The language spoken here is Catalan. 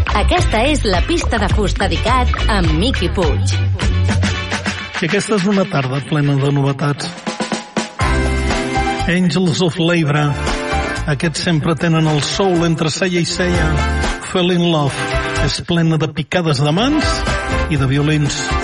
Aquesta és la pista de fusta d'ICAT amb Miqui Puig. I aquesta és una tarda plena de novetats. Angels of Labor. Aquests sempre tenen el soul entre ceia i ceia. Fell in Love és plena de picades de mans i de violins.